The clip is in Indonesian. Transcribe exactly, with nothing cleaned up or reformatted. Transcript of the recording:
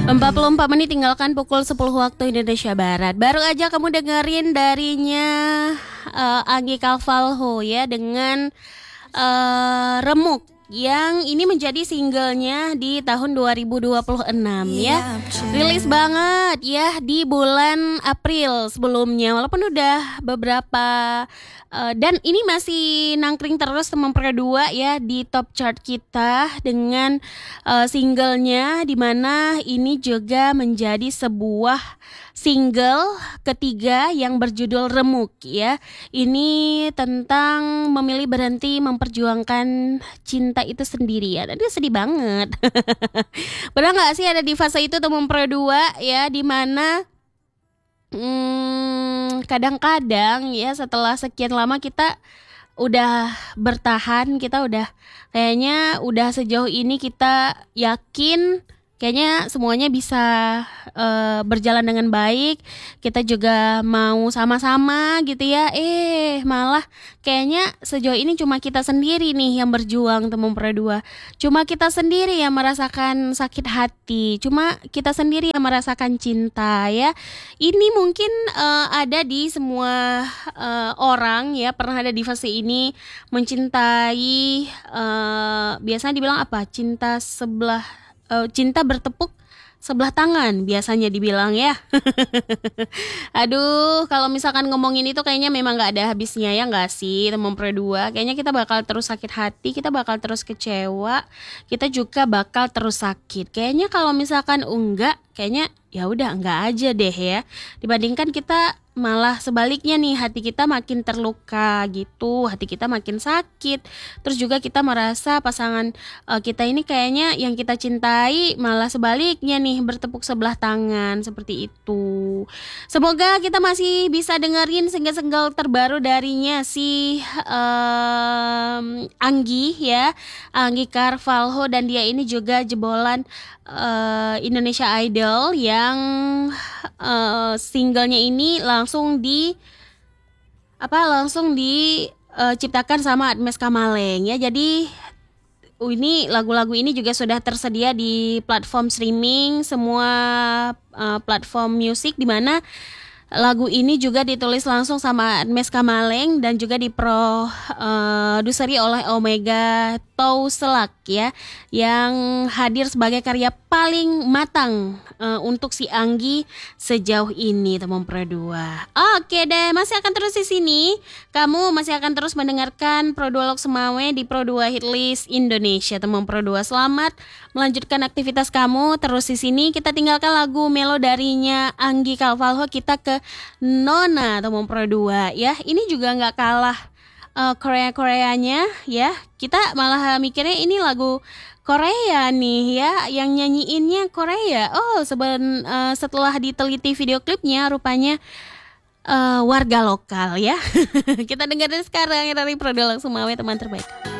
empat puluh empat menit tinggalkan pukul sepuluh waktu Indonesia Barat. Baru aja kamu dengerin darinya uh, Anggi Carvalho ya dengan uh, Remuk, yang ini menjadi singlenya di tahun dua ribu dua puluh enam ya. Rilis banget ya di bulan April sebelumnya, walaupun udah beberapa uh, dan ini masih nangkring terus teman dua ya di top chart kita dengan uh, singlenya, dimana ini juga menjadi sebuah single ketiga yang berjudul Remuk ya. Ini tentang memilih berhenti memperjuangkan cinta itu sendiri ya. Tadi sedih banget. Pernah nggak sih ada di fase itu teman pro dua ya, di mana hmm, kadang-kadang ya setelah sekian lama kita udah bertahan, kita udah kayaknya udah sejauh ini kita yakin kayaknya semuanya bisa uh, berjalan dengan baik, kita juga mau sama-sama gitu ya. Eh malah kayaknya sejauh ini cuma kita sendiri nih yang berjuang teman pro dua. Cuma kita sendiri yang merasakan sakit hati, cuma kita sendiri yang merasakan cinta ya. Ini mungkin uh, ada di semua uh, orang ya, pernah ada di fase ini, mencintai uh, biasanya dibilang apa? Cinta sebelah Uh, cinta bertepuk sebelah tangan biasanya dibilang ya. Aduh, kalau misalkan ngomongin itu kayaknya memang gak ada habisnya ya gak sih teman pro dua. Kayaknya kita bakal terus sakit hati, kita bakal terus kecewa, kita juga bakal terus sakit. Kayaknya kalau misalkan enggak, kayaknya ya udah enggak aja deh ya. Dibandingkan kita malah sebaliknya nih, hati kita makin terluka gitu, hati kita makin sakit. Terus juga kita merasa pasangan uh, kita ini kayaknya yang kita cintai malah sebaliknya nih, bertepuk sebelah tangan seperti itu. Semoga kita masih bisa dengerin single-single terbaru darinya si um, Anggi ya, Anggi Carvalho, dan dia ini juga jebolan uh, Indonesia Idol yang uh, singlenya ini langsung di apa langsung diciptakan uh, sama Admes Kamaleng ya. Jadi ini lagu-lagu ini juga sudah tersedia di platform streaming, semua uh, platform musik, di mana lagu ini juga ditulis langsung sama Admes Kamaleng dan juga diproduseri uh, oleh Omega Tauselak ya, yang hadir sebagai karya paling matang uh, untuk si Anggi sejauh ini teman pro dua. Oke deh, masih akan terus di sini. Kamu masih akan terus mendengarkan Pro dua Lok Semawe di Pro dua Hitlist Indonesia teman pro dua. Selamat melanjutkan aktivitas kamu terus di sini. Kita tinggalkan lagu melo darinya Anggi Carvalho, kita ke Nona teman pro dua ya. Ini juga nggak kalah uh, Korea-Koreanya ya. Kita malah mikirnya ini lagu Korea nih ya, yang nyanyiinnya Korea. Oh seben, uh, setelah diteliti video klipnya rupanya uh, warga lokal ya. Kita dengerin sekarang dari Pro dua Lok Semawe, teman terbaik.